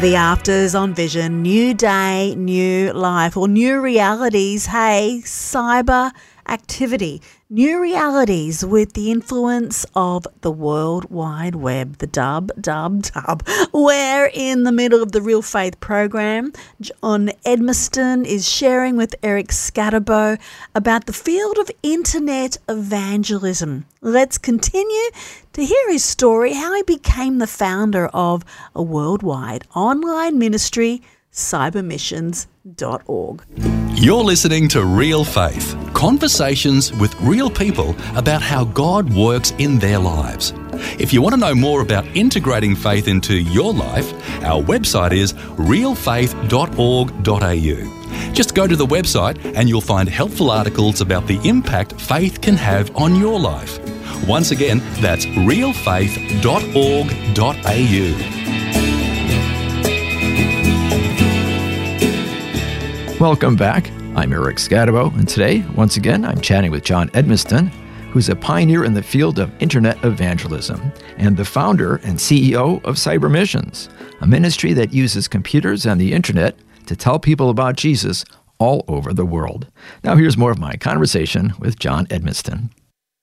The Afters on Vision, new day, new life, or new realities. Hey, cyber activity, new realities with the influence of the World Wide Web, the dub. We're in the middle of the Real Faith program. John Edmiston is sharing with Eric Scatterbo about the field of internet evangelism. Let's continue to hear his story, how he became the founder of a worldwide online ministry, cybermissions.org. You're listening to Real Faith, conversations with real people about how God works in their lives. If you want to know more about integrating faith into your life, our website is realfaith.org.au. Just go to the website and you'll find helpful articles about the impact faith can have on your life. Once again, that's realfaith.org.au. Welcome back. I'm Eric Scatterbo, and today, once again, I'm chatting with John Edmiston, who's a pioneer in the field of internet evangelism and the founder and CEO of Cyber Missions, a ministry that uses computers and the internet to tell people about Jesus all over the world. Now here's more of my conversation with John Edmiston.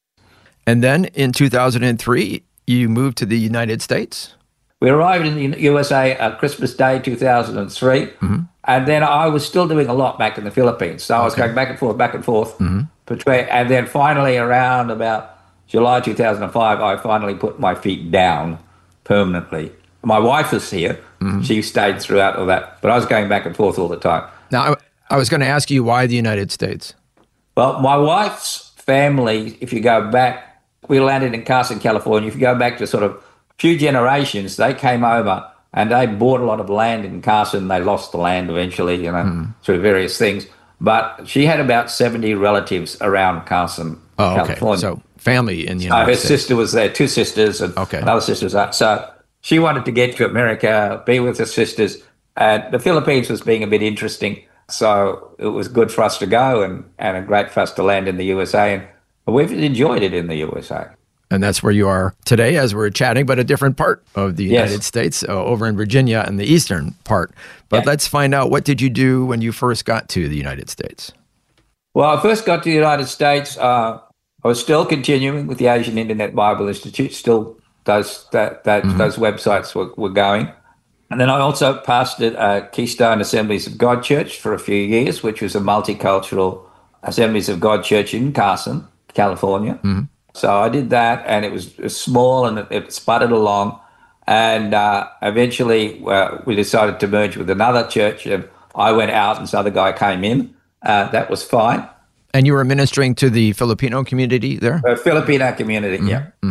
And then in 2003, you moved to the United States? We arrived in the USA Christmas Day 2003, and then I was still doing a lot back in the Philippines. So I was going back and forth, between, and then finally around about July 2005, I finally put my feet down permanently. My wife was here. She stayed throughout all that, but I was going back and forth all the time. Now, I was going to ask you why the United States? Well, my wife's family, if you go back, we landed in Carson, California. If you go back to sort of few generations, they came over and they bought a lot of land in Carson. They lost the land eventually, through various things. But she had about 70 relatives around Carson, California. So family in the United States. Her sister was there, two sisters, and another sister was there. So she wanted to get to America, be with her sisters. And the Philippines was being a bit interesting. So it was good for us to go and great for us to land in the USA. And we've enjoyed it in the USA. And that's where you are today as we're chatting, but a different part of the United States, over in Virginia and the eastern part. But let's find out, what did you do when you first got to the United States? Well, I first got to the United States. I was still continuing with the Asian Internet Bible Institute, still those websites were going. And then I also pastored Keystone Assemblies of God Church for a few years, which was a multicultural Assemblies of God church in Carson, California. So I did that, and it was small, and it sputtered along. And eventually we decided to merge with another church, and I went out and this other guy came in. That was fine. And you were ministering to the Filipino community there? Filipino community,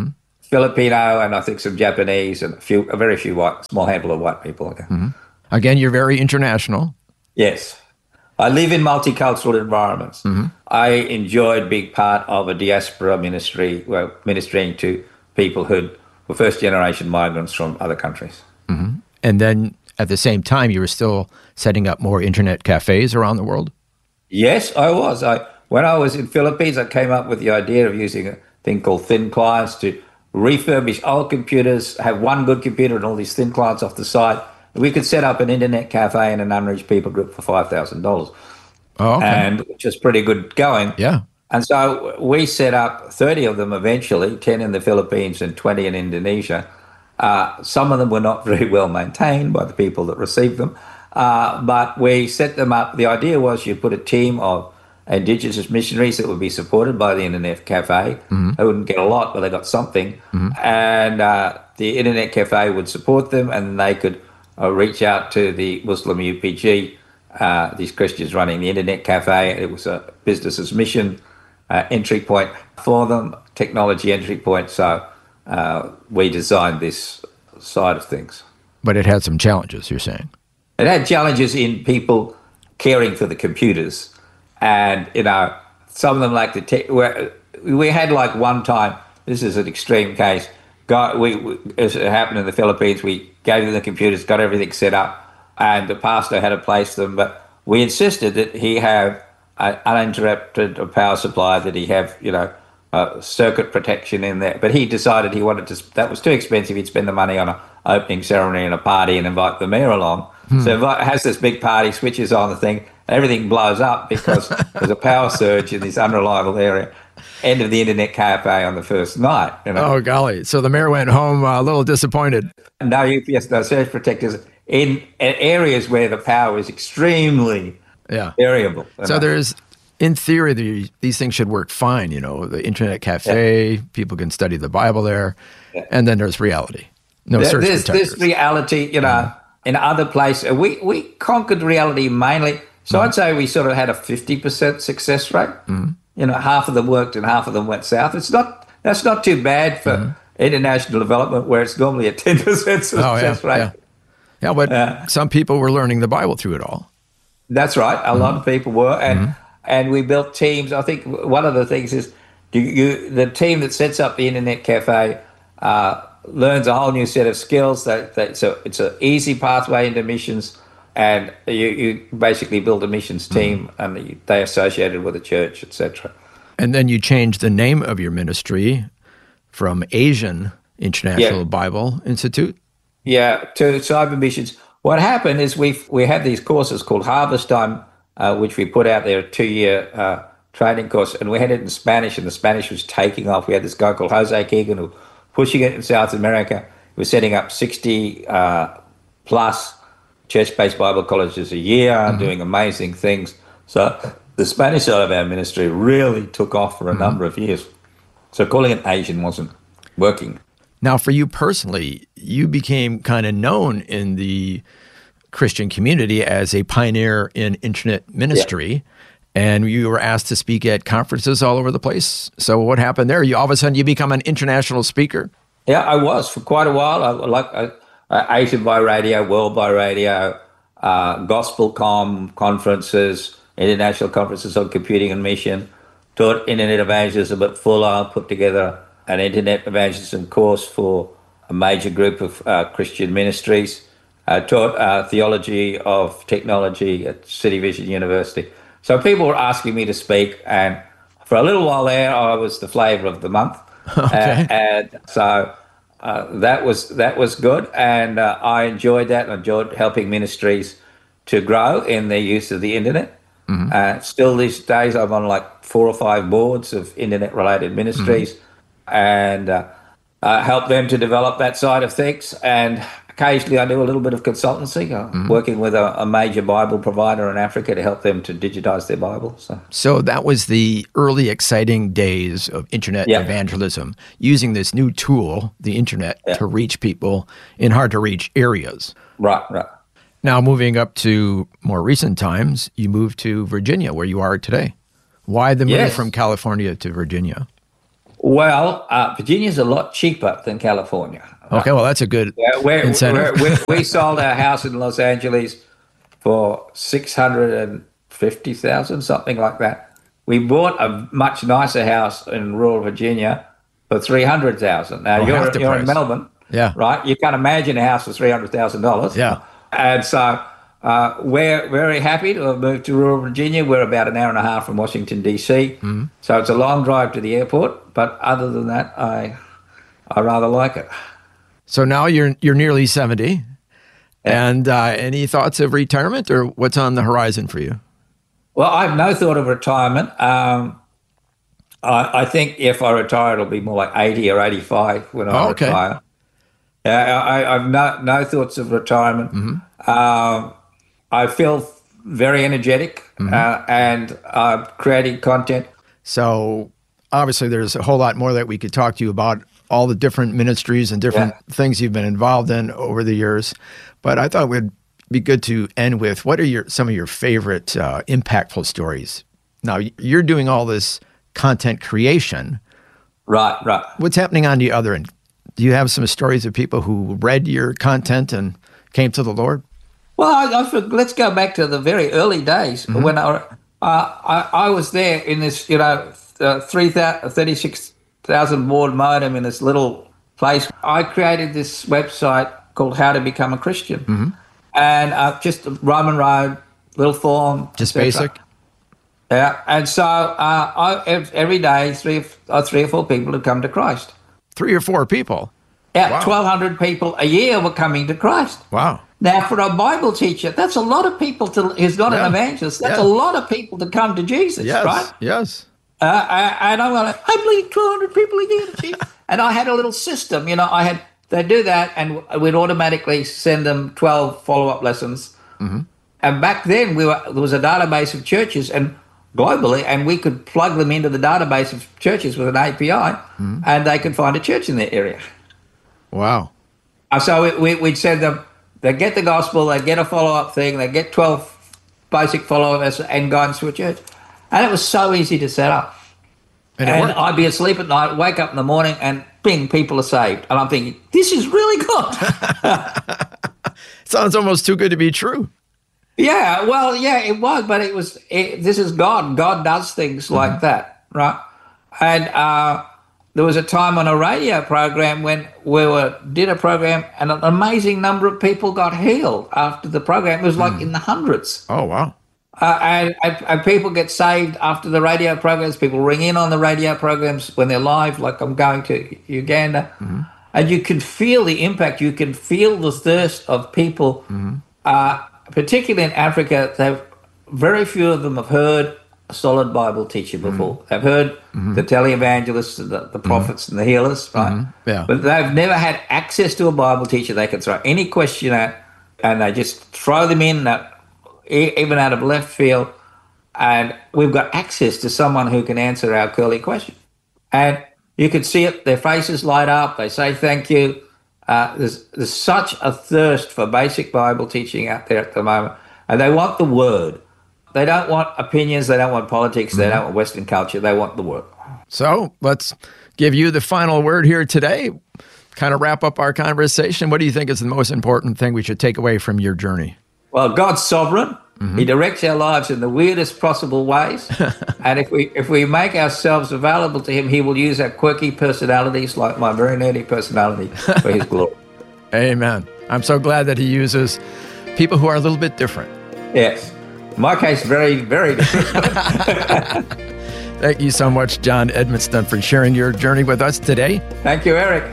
Filipino, and I think some Japanese, and a very few small handful of white people. Again, you're very international. Yes. I live in multicultural environments. I enjoyed being part of a diaspora ministry, ministering to people who were first-generation migrants from other countries. And then at the same time, you were still setting up more internet cafes around the world? Yes, I was. When I was in Philippines, I came up with the idea of using a thing called thin clients to refurbish old computers, have one good computer and all these thin clients off the side. We could set up an internet cafe in an unreached people group for $5,000. And which is pretty good going. Yeah. And so we set up 30 of them eventually, 10 in the Philippines and 20 in Indonesia. Some of them were not very well maintained by the people that received them. But we set them up. The idea was you put a team of Indigenous missionaries that would be supported by the Internet Cafe. They wouldn't get a lot, but they got something. And the Internet Cafe would support them, and they could reach out to the Muslim UPG, these Christians running the Internet Cafe. It was a business as mission entry point for them, technology entry point. So we designed this side of things. But it had some challenges, you're saying? It had challenges in people caring for the computers. And, some of them like the tech. We had like one time, this is an extreme case, as it happened in the Philippines, we gave them the computers, got everything set up, and the pastor had to place them. But we insisted that he have an uninterrupted power supply, that he have, circuit protection in there. But he decided he wanted to, that was too expensive, he'd spend the money on opening ceremony and a party and invite the mayor along. So has this big party, switches on the thing, everything blows up because there's a power surge in this unreliable area. End of the internet cafe on the first night. Oh, golly. So the mayor went home a little disappointed. No UPS, no surge protectors in areas where the power is extremely variable. So there's, in theory, these things should work fine. The internet cafe, people can study the Bible there, and then there's reality. No surge protectors. There's reality, in other places. We conquered reality mainly. So I'd say we sort of had a 50% success rate. Half of them worked and half of them went south. That's not too bad for international development, where it's normally a 10% success rate. Yeah, but some people were learning the Bible through it all. That's right. A lot of people were, and we built teams. I think one of the things is the team that sets up the internet cafe learns a whole new set of skills. So it's an easy pathway into missions, and you basically build a missions team, and they associated with the church, etc. And then you changed the name of your ministry from Asian International Bible Institute. Yeah, to Cyber Missions. What happened is we had these courses called Harvest Time, which we put out there, a 2-year training course, and we had it in Spanish, and the Spanish was taking off. We had this guy called Jose Keegan who was pushing it in South America. He was setting up 60 plus church-based Bible colleges a year, doing amazing things. So the Spanish side of our ministry really took off for a number of years. So calling it Asian wasn't working. Now, for you personally, you became kind of known in the Christian community as a pioneer in internet ministry, and you were asked to speak at conferences all over the place. So what happened there? All of a sudden, you become an international speaker? Yeah, I was for quite a while. Asian by radio, world by radio, gospel conferences, international conferences on computing and mission, taught internet evangelism at Fuller, put together an internet evangelism course for a major group of Christian ministries. Taught theology of technology at City Vision University. So people were asking me to speak, and for a little while there, I was the flavour of the month. And so that was good, and I enjoyed that. I enjoyed helping ministries to grow in their use of the internet. Still these days, I'm on like 4 or 5 boards of internet-related ministries, and help them to develop that side of things. And occasionally I do a little bit of consultancy, working with a major Bible provider in Africa to help them to digitize their Bible. So that was the early exciting days of internet evangelism, using this new tool, the internet, to reach people in hard-to-reach areas. Right. Now, moving up to more recent times, you moved to Virginia, where you are today. Why the move from California to Virginia? Well, Virginia's a lot cheaper than California. Okay, well, that's a good incentive. We sold our house in Los Angeles for $650,000, something like that. We bought a much nicer house in rural Virginia for $300,000. Now, you're in Melbourne, right? You can't imagine a house for $300,000. Yeah. And so we're very happy to have moved to rural Virginia. We're about an hour and a half from Washington, D.C., so it's a long drive to the airport. But other than that, I rather like it. So now you're nearly 70, and any thoughts of retirement, or what's on the horizon for you? Well, I have no thought of retirement. I think if I retire, it'll be more like 80 or 85 when I retire. I've no thoughts of retirement. I feel very energetic, and creating content. So obviously there's a whole lot more that we could talk to you about, all the different ministries and different things you've been involved in over the years. But I thought it would be good to end with, what are some of your favorite impactful stories? Now, you're doing all this content creation. Right. What's happening on the other end? Do you have some stories of people who read your content and came to the Lord? Well, let's go back to the very early days when I was there in this, 36,000 baud modem in this little place. I created this website called How to Become a Christian, and just Roman road, little form, just basic. Yeah, and so every day, three or four people had come to Christ. 3 or 4 people. Yeah, Wow. 1,200 people a year were coming to Christ. Wow. Now, for a Bible teacher, that's a lot of people who's not an Yeah. evangelist. That's Yeah. a lot of people to come to Jesus, Yes. right? Yes. And I'm like, I believe 200 people a year. Gee. And I had a little system, they'd do that, and we'd automatically send them 12 follow-up lessons. Mm-hmm. And back then, there was a database of churches, and globally, and we could plug them into the database of churches with an API, and they could find a church in their area. Wow. So we'd send them, they'd get the gospel, they'd get a follow-up thing, they'd get 12 basic follow-up lessons and guidance to a church. And it was so easy to set up. And it And worked. I'd be asleep at night, wake up in the morning, and bing, people are saved. And I'm thinking, this is really good. Sounds almost too good to be true. Yeah, well, yeah, it was, but this is God. God does things like that, right? And there was a time on a radio program when we did a program, and an amazing number of people got healed after the program. It was like in the hundreds. Oh, wow. And people get saved after the radio programs. People ring in on the radio programs when they're live, like I'm going to Uganda. And you can feel the impact. You can feel the thirst of people, particularly in Africa. Very few of them have heard a solid Bible teacher before. They've heard the televangelists, the prophets and the healers, right? Yeah. But they've never had access to a Bible teacher. They can throw any question at, and they just throw them in, even out of left field. And we've got access to someone who can answer our curly question. And you can see it, their faces light up, they say thank you. There's such a thirst for basic Bible teaching out there at the moment. And they want the word. They don't want opinions, they don't want politics, they don't want Western culture, they want the word. So let's give you the final word here today. Kind of wrap up our conversation. What do you think is the most important thing we should take away from your journey? Well, God's sovereign. He directs our lives in the weirdest possible ways. And if we make ourselves available to him, he will use our quirky personalities, like my very nerdy personality, for his glory. Amen. I'm so glad that he uses people who are a little bit different. Yes. In my case, very, very different. Thank you so much, John Edmiston, for sharing your journey with us today. Thank you, Eric.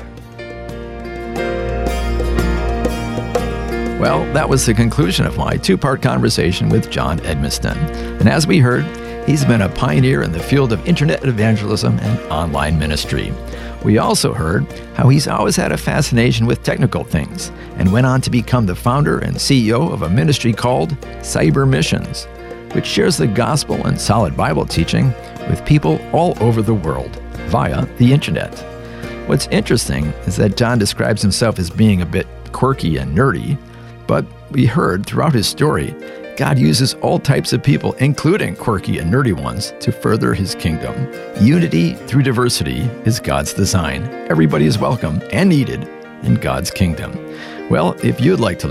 Well, that was the conclusion of my two-part conversation with John Edmiston. And as we heard, he's been a pioneer in the field of internet evangelism and online ministry. We also heard how he's always had a fascination with technical things and went on to become the founder and CEO of a ministry called Cyber Missions, which shares the gospel and solid Bible teaching with people all over the world via the internet. What's interesting is that John describes himself as being a bit quirky and nerdy, but we heard throughout his story, God uses all types of people, including quirky and nerdy ones, to further his kingdom. Unity through diversity is God's design. Everybody is welcome and needed in God's kingdom. Well, if you'd like to